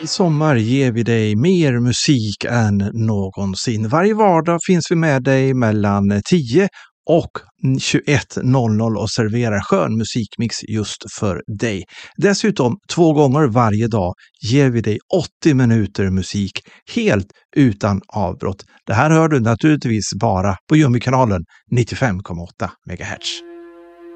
sommar ger vi dig mer musik än någonsin. Varje vardag finns vi med dig mellan 10 och 21.00 och serverar skön musikmix just för dig. Dessutom 2 gånger varje dag ger vi dig 80 minuter musik helt utan avbrott. Det här hör du naturligtvis bara på Jummy-kanalen 95,8 MHz.